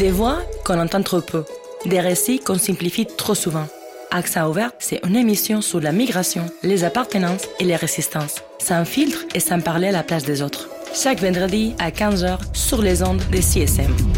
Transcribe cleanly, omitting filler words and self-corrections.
Des voix qu'on entend trop peu, des récits qu'on simplifie trop souvent. Accent ouvert, c'est une émission sur la migration, les appartenances et les résistances, sans filtre et sans parler à la place des autres. Chaque vendredi à 15h sur les ondes de CSM.